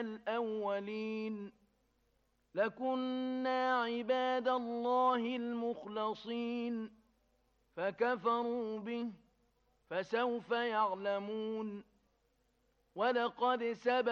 الأولين لكنا عباد الله المخلصين فكفروا به فسوف يعلمون ولقد سبق